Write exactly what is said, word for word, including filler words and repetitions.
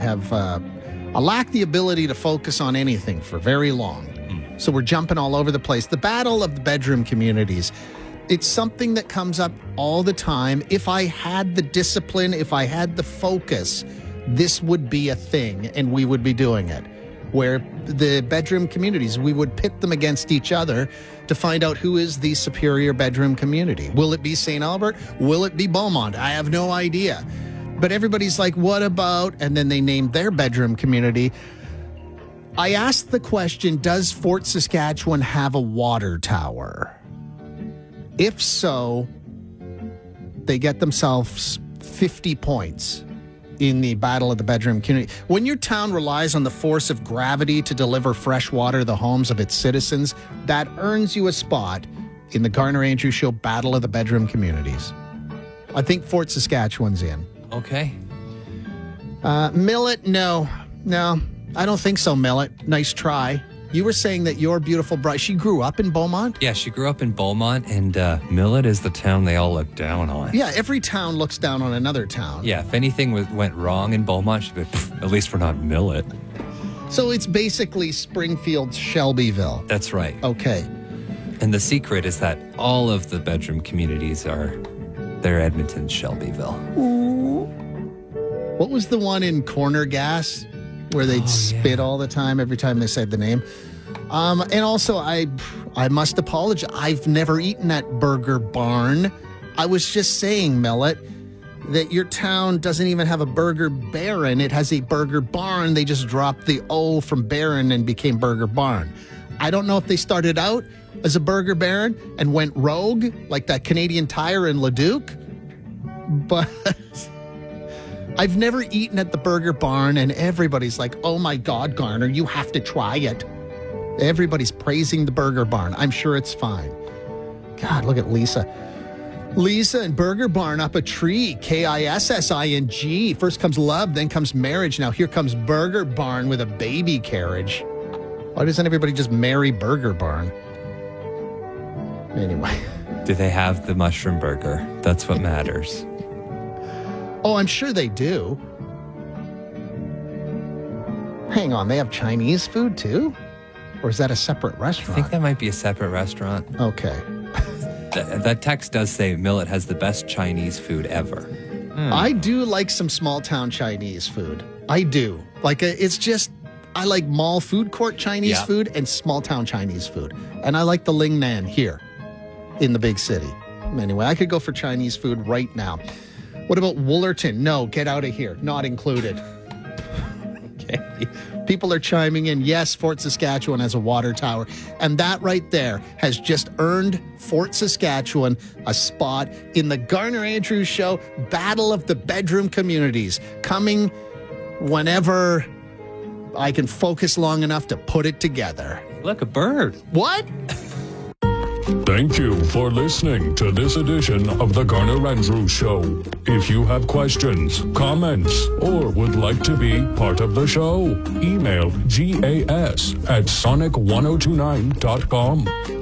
have uh, I lack the ability to focus on anything for very long. Mm. So we're jumping all over the place. The battle of the bedroom communities. It's something that comes up all the time. If I had the discipline, if I had the focus, this would be a thing and we would be doing it. Where the bedroom communities, we would pit them against each other to find out who is the superior bedroom community. Will it be Saint Albert? Will it be Beaumont? I have no idea. But everybody's like, what about? And then they named their bedroom community. I asked the question, does Fort Saskatchewan have a water tower? If so, they get themselves fifty points in the battle of the bedroom community. When your town relies on the force of gravity to deliver fresh water to the homes of its citizens, that earns you a spot in the Garner Andrews Show Battle of the Bedroom Communities. I think Fort Saskatchewan's in. Okay. Uh, Millet, no. No, I don't think so, Millet. Nice try. You were saying that your beautiful bride, she grew up in Beaumont? Yeah, she grew up in Beaumont, and uh, Millet is the town they all look down on. Yeah, every town looks down on another town. Yeah, if anything was, went wrong in Beaumont, she'd be, at least we're not Millet. So it's basically Springfield, Shelbyville. That's right. Okay. And the secret is that all of the bedroom communities are, they're Edmonton, Shelbyville. Ooh. What was the one in Corner Gas where they'd oh, spit yeah. all the time every time they said the name? Um, and also, I I must apologize. I've never eaten at Burger Barn. I was just saying, Millet, that your town doesn't even have a Burger Baron. It has a Burger Barn. They just dropped the O from Baron and became Burger Barn. I don't know if they started out as a Burger Baron and went rogue, like that Canadian Tire in Leduc, but I've never eaten at the Burger Barn, and everybody's like, oh my God, Garner, you have to try it. Everybody's praising the Burger Barn. I'm sure it's fine. God, look at Lisa. Lisa and Burger Barn up a tree, K I S S I N G. First comes love, then comes marriage. Now here comes Burger Barn with a baby carriage. Why doesn't everybody just marry Burger Barn? Anyway. Do they have the mushroom burger? That's what matters. Oh, I'm sure they do. Hang on, they have Chinese food too? Or is that a separate restaurant? I think that might be a separate restaurant. Okay. That, that text does say Millet has the best Chinese food ever. Mm. I do like some small town Chinese food. I do. Like, a, it's just, I like mall food court Chinese yeah. food and small town Chinese food. And I like the Ling Nan here in the big city. Anyway, I could go for Chinese food right now. What about Woolerton? No, get out of here. Not included. Okay. People are chiming in. Yes, Fort Saskatchewan has a water tower. And that right there has just earned Fort Saskatchewan a spot in the Garner Andrews Show Battle of the Bedroom Communities, coming whenever I can focus long enough to put it together. Look, a bird. What? Thank you for listening to this edition of the Garner Andrews Show. If you have questions, comments, or would like to be part of the show, email gas at sonic ten twenty-nine dot com.